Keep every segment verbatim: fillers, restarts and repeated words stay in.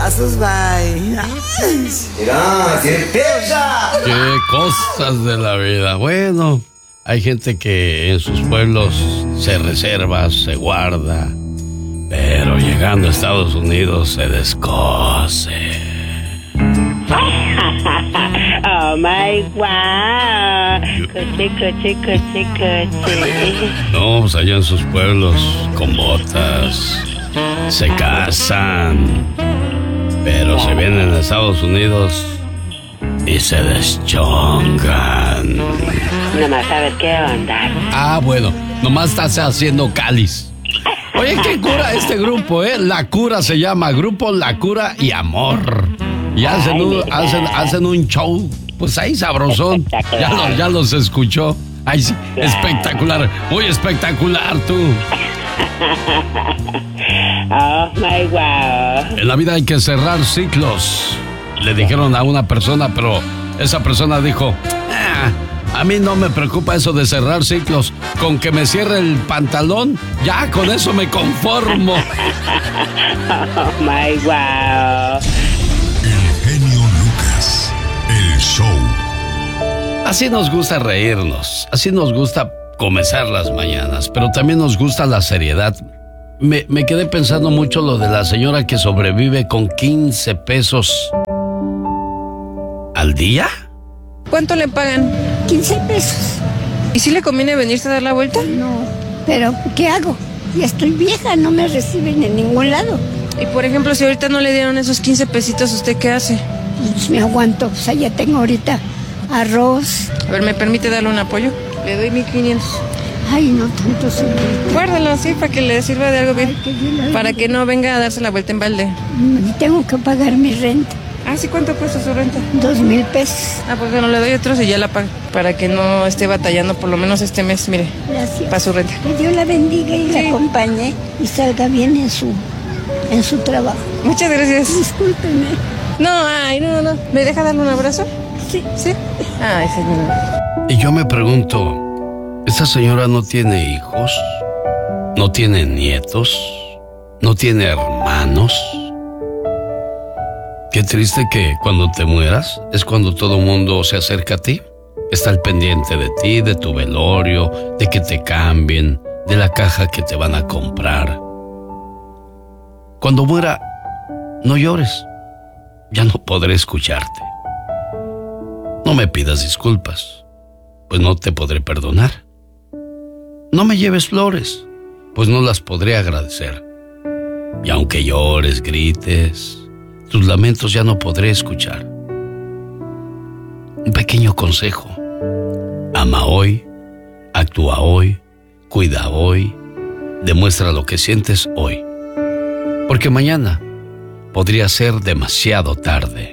Abrazos, bye. Mira, tiene pesa. Qué cosas de la vida. Bueno, hay gente que en sus pueblos se reserva, se guarda, pero llegando a Estados Unidos se descoce. Oh my wow. Coche, coche, coche, coche. No, pues allá en sus pueblos con botas se casan, pero se vienen a Estados Unidos y se deschongan. Nomás sabes qué onda. Ah, bueno, nomás estás haciendo cáliz. Oye, ¿qué cura este grupo, eh? La Cura se llama, Grupo La Cura y Amor. Y hacen un, hacen, hacen un show, pues ahí sabrosón. Ya los, ya los escuchó. Ay, sí, espectacular, muy espectacular tú. Oh my wow. En la vida hay que cerrar ciclos. Le dijeron a una persona, pero esa persona dijo, ah, a mí no me preocupa eso de cerrar ciclos. Con que me cierre el pantalón, ya con eso me conformo. Oh my wow. El genio Lucas, el show. Así nos gusta reírnos, así nos gusta comenzar las mañanas, pero también nos gusta la seriedad. Me, me quedé pensando mucho lo de la señora que sobrevive con quince pesos al día. ¿Cuánto le pagan? quince pesos. ¿Y si le conviene venirse a dar la vuelta? No, pero ¿qué hago? Ya estoy vieja, no me reciben en ningún lado. Y por ejemplo, si ahorita no le dieron esos quince pesitos, ¿usted qué hace? Pues me aguanto, o sea, ya tengo ahorita arroz. A ver, ¿me permite darle un apoyo? Le doy mil quinientos. Ay, no tanto, señorita. Guárdalo así para que le sirva de algo bien. Ay, que yo la- Para que no venga a darse la vuelta en balde. Y tengo que pagar mi renta, Ah, ¿sí cuánto cuesta su renta? dos mil pesos. Ah, pues bueno, le doy otros y ya la pago. Para que no esté batallando por lo menos este mes, mire, Gracias. para su renta. Que Dios la bendiga y la Sí. acompañe y salga bien en su, en su trabajo. Muchas gracias. Discúlpeme. No, ay, no, no, no. ¿Me deja darle un abrazo? Sí. ¿Sí? Ay, señora. Y yo me pregunto, ¿esta señora no tiene hijos? ¿No tiene nietos? ¿No tiene hermanos? Qué triste que cuando te mueras es cuando todo el mundo se acerca a ti. Está al pendiente de ti, de tu velorio, de que te cambien, de la caja que te van a comprar. Cuando muera, no llores. Ya no podré escucharte. No me pidas disculpas, pues no te podré perdonar. No me lleves flores, pues no las podré agradecer. Y aunque llores, grites, tus lamentos ya no podré escuchar. Un pequeño consejo: ama hoy, actúa hoy, cuida hoy, demuestra lo que sientes hoy, porque mañana podría ser demasiado tarde.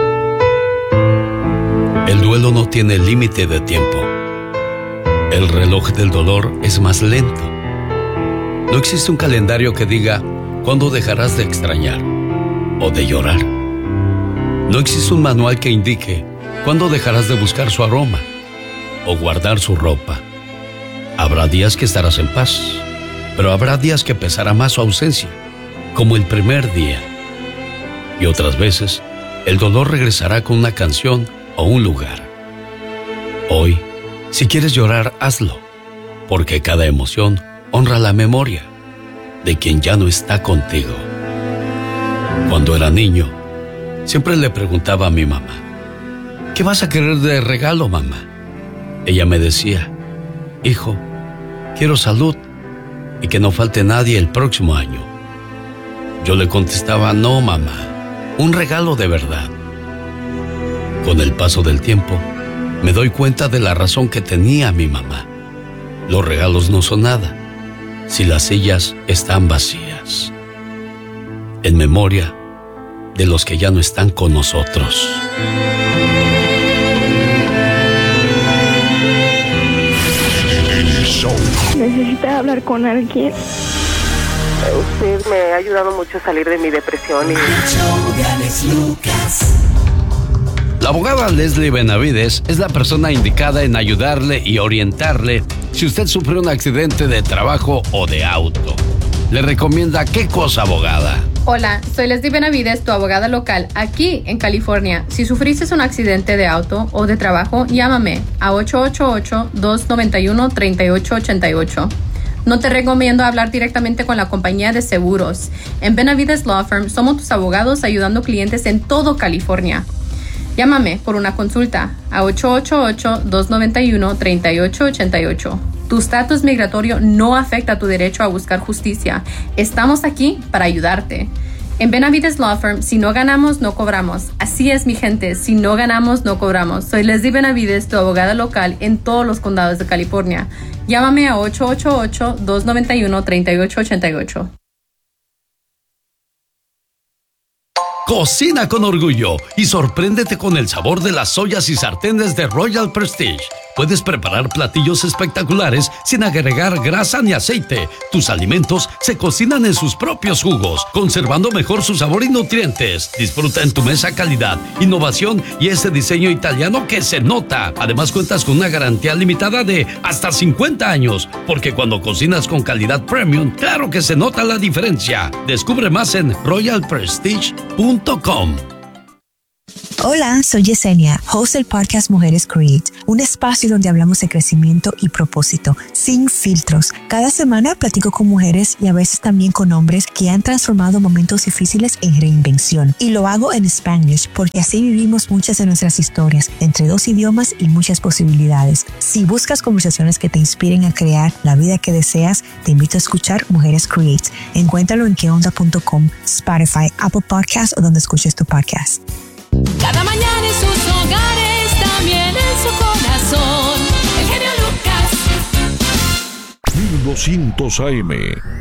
El duelo no tiene límite de tiempo. El reloj del dolor es más lento. No existe un calendario que diga cuándo dejarás de extrañar o de llorar. No existe un manual que indique cuándo dejarás de buscar su aroma o guardar su ropa. Habrá días que estarás en paz, pero habrá días que pesará más su ausencia, como el primer día. Y otras veces, el dolor regresará con una canción o un lugar. Hoy, si quieres llorar, hazlo, porque cada emoción honra la memoria de quien ya no está contigo. Cuando era niño, siempre le preguntaba a mi mamá, ¿qué vas a querer de regalo, mamá? Ella me decía, hijo, quiero salud y que no falte nadie el próximo año. Yo le contestaba, no, mamá, un regalo de verdad. Con el paso del tiempo, me doy cuenta de la razón que tenía mi mamá. Los regalos no son nada si las sillas están vacías. En memoria de los que ya no están con nosotros. Necesita hablar con alguien. Usted me ha ayudado mucho a salir de mi depresión y... La abogada Leslie Benavides es la persona indicada en ayudarle y orientarle si usted sufre un accidente de trabajo o de auto. Le recomienda qué cosa, abogada. Hola, soy Leslie Benavides, tu abogada local aquí en California. Si sufriste un accidente de auto o de trabajo, llámame a ocho ocho ocho, dos nueve uno, tres ocho ocho ocho. No te recomiendo hablar directamente con la compañía de seguros. En Benavides Law Firm somos tus abogados ayudando clientes en todo California. Llámame por una consulta a ocho ocho ocho, dos nueve uno, tres ocho ocho ocho. Tu estatus migratorio no afecta tu derecho a buscar justicia. Estamos aquí para ayudarte. En Benavides Law Firm, si no ganamos, no cobramos. Así es, mi gente, si no ganamos, no cobramos. Soy Leslie Benavides, tu abogada local en todos los condados de California. Llámame a ocho ocho ocho, dos nueve uno, tres ocho ocho ocho. Cocina con orgullo y sorpréndete con el sabor de las ollas y sartenes de Royal Prestige. Puedes preparar platillos espectaculares sin agregar grasa ni aceite. Tus alimentos se cocinan en sus propios jugos, conservando mejor su sabor y nutrientes. Disfruta en tu mesa calidad, innovación y ese diseño italiano que se nota. Además, cuentas con una garantía limitada de hasta cincuenta años, porque cuando cocinas con calidad premium, claro que se nota la diferencia. Descubre más en royal prestige punto com. Hola, soy Yesenia, host del podcast Mujeres Create, un espacio donde hablamos de crecimiento y propósito, sin filtros. Cada semana platico con mujeres y a veces también con hombres que han transformado momentos difíciles en reinvención. Y lo hago en Spanglish porque así vivimos muchas de nuestras historias, entre dos idiomas y muchas posibilidades. Si buscas conversaciones que te inspiren a crear la vida que deseas, te invito a escuchar Mujeres Create. Encuéntralo en que onda punto com, Spotify, Apple Podcasts o donde escuches tu podcast. Cada mañana en sus hogares, también en su corazón, el genio Lucas. mil doscientos A M,